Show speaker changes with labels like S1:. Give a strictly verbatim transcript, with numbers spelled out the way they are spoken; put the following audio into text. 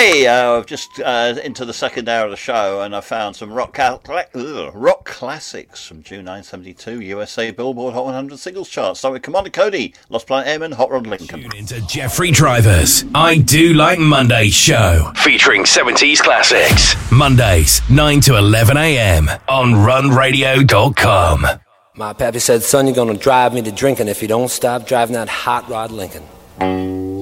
S1: Okay, uh, I've just uh, into the second hour of the show, and I found some rock cal- ugh, rock classics from June nineteen seventy-two, U S A Billboard Hot one hundred Singles Chart. Start with Commander Cody, Lost Planet Airman, Hot Rod Lincoln.
S2: Tune into Jeffrey Driver's I Do Like Mondays show, featuring seventies classics. Mondays, nine to eleven a.m. on run radio dot com.
S3: My pappy said, son, you're gonna drive me to drinking if you don't stop driving that hot rod Lincoln.